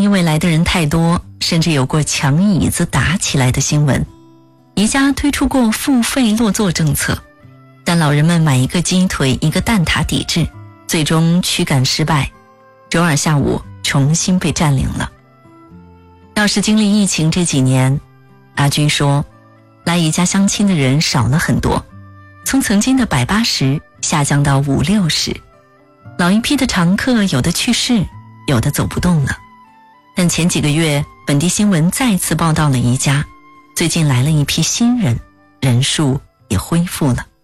因为来的人太多，甚至有过抢椅子打起来的新闻。宜家推出过付费落座政策，但老人们买一个鸡腿一个蛋挞抵制，最终驱赶失败，周二下午重新被占领了。要是经历疫情这几年，阿军说来宜家相亲的人少了很多，从曾经的180下降到50-60，老一批的常客有的去世，有的走不动了。但前几个月本地新闻再次报道了宜家，最近来了一批新人，人数也恢复了。